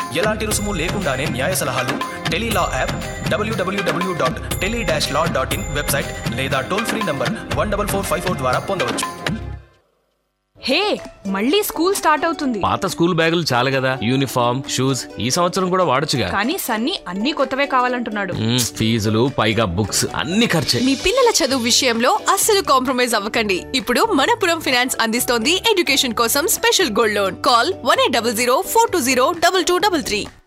ఎలాంటి రుసుము లేకుండానే న్యాయ సలహాలు టెలీలా యాప్, www.tele-law.in వెబ్సైట్ లేదా టోల్ ఫ్రీ నంబర్ 14454 ద్వారా పొందవచ్చు. హే, మళ్ళీ స్కూల్ స్టార్ట్ అవుతుంది. పాత స్కూల్ బ్యాగులు చాలు కదా, యూనిఫామ్, షూస్ ఈ సంవత్సరం కూడా వాడొచ్చుగా. కానీ సన్నీ అన్ని కొత్తవే కావాలంటున్నాడు. ఫీజులు పైగా బుక్స్ అన్ని ఖర్చే. మీ పిల్లల చదువు విషయంలో అస్సలు కాంప్రమైజ్ అవ్వకండి. ఇప్పుడు మనపురం ఫైనాన్స్ అందిస్తోంది ఎడ్యుకేషన్ కోసం స్పెషల్ గోల్డ్ లోన్. కాల్ 1800 420 2233.